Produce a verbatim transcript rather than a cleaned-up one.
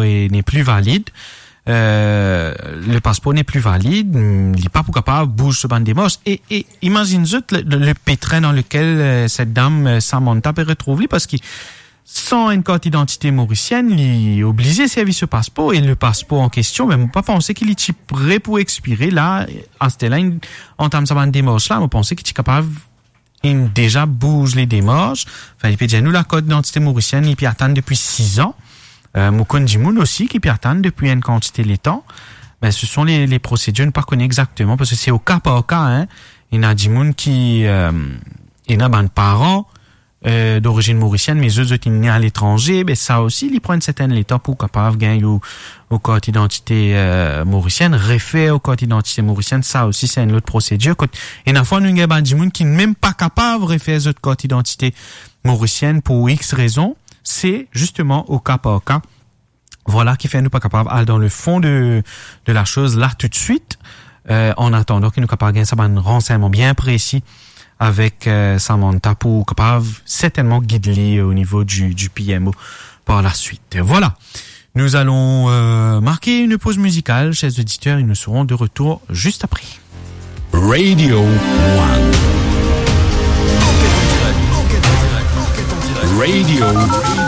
est, n'est plus valide. Euh, le passeport n'est plus valide, il n'est pas capable bouge ce bande des morts et, et imagine-vous le, le, le pétrin dans lequel euh, cette dame euh, Samantha peut retrouver parce qu'il sans une carte d'identité mauricienne, il est obligé de servir ce passeport et le passeport en question, mais on pas penser qu'il est prêt pour expirer là, à ce là, en termes de bande des morts là, on pensait qu'il est capable il déjà bouge les démarches, enfin il peut dire nous la carte d'identité mauricienne, il peut attendre depuis six ans. Euh, Moukoun Dimoun aussi, qui peut attendre depuis une quantité de temps. Ben, ce sont les, les procédures, je ne pas connais exactement, parce que c'est au cas par cas, hein. Il y a Dimoun qui, euh, il y a ben, parents, euh, d'origine mauricienne, mais eux, ils sont nés à l'étranger, ben, ça aussi, ils prennent certaines l'état pour capable gagner au, au code d'identité, euh, mauricienne, réfère au code d'identité mauricienne, ça aussi, c'est une autre procédure. Et une fois, nous, il y a ben, Dimoun qui n'est même pas capable de référer au code d'identité mauricienne pour X raisons. C'est justement au cas par cas. Voilà qui fait nous pas capable aller dans le fond de de la chose là tout de suite. Euh, en attendant qu'il nous capable gagner ça un renseignement bien précis avec euh, Samantha pour capable certainement guider au niveau du du P M O par la suite. Voilà. Nous allons euh, marquer une pause musicale, chers auditeurs, et nous serons de retour juste après. Radio One. Radio